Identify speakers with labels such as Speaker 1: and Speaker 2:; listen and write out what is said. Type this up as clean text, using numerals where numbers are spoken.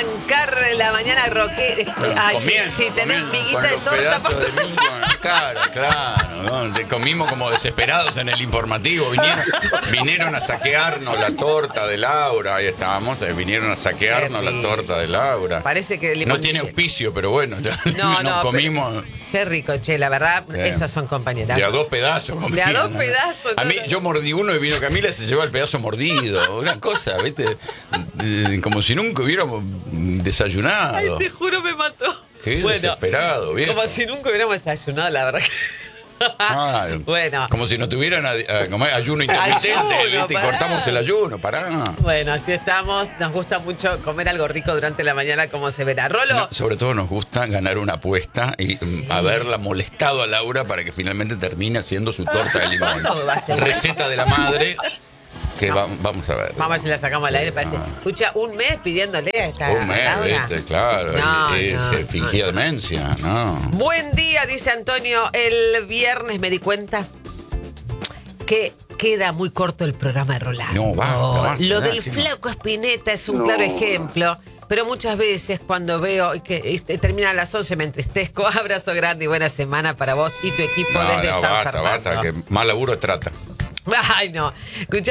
Speaker 1: arrancar la mañana roque. Si tenés miguita de torta.
Speaker 2: De mingo en la cara, claro, ¿no? Comimos como desesperados en el informativo. Vinieron a saquearnos la torta de Laura. Ahí estábamos, vinieron a saquearnos la torta de Laura.
Speaker 1: Parece que
Speaker 2: no tiene auspicio, pero bueno, ya
Speaker 1: no,
Speaker 2: comimos.
Speaker 1: Qué rico, che, la verdad, esas son compañeras.
Speaker 2: De a 2 pedazos comimos.
Speaker 1: De a 2 pedazos.
Speaker 2: A mí, yo mordí uno y vino Camila y se llevó el pedazo mordido. Una cosa, ¿viste? Como si nunca hubiéramos desayunado.
Speaker 1: Ay, te juro, me mató.
Speaker 2: Qué desesperado, viejo.
Speaker 1: Como si nunca hubiéramos desayunado, la verdad. Bueno.
Speaker 2: Como si no tuvieran ayuno intermitente, ¿viste? Y cortamos el ayuno, pará.
Speaker 1: Bueno, así estamos. Nos gusta mucho comer algo rico durante la mañana, como se verá. Rolo.
Speaker 2: No, sobre todo nos gusta ganar una apuesta y haberla molestado a Laura para que finalmente termine haciendo su torta de limón. Receta de la madre. Que vamos a ver.
Speaker 1: Vamos a ver si la sacamos al aire. Parece. Escucha, un mes pidiéndole a esta.
Speaker 2: Un mes,
Speaker 1: Laura.
Speaker 2: ¿viste? Claro. Se fingía demencia, ¿no?
Speaker 1: Buen día, dice Antonio. El viernes me di cuenta que queda muy corto el programa de Rolando.
Speaker 2: No, basta,
Speaker 1: lo del flaco Spinetta es un claro ejemplo. Pero muchas veces cuando veo que termina a las 11 me entristezco. Abrazo grande y buena semana para vos y tu equipo desde San Fernando.
Speaker 2: Basta, que mal laburo trata.
Speaker 1: Ay, no. Escuchá.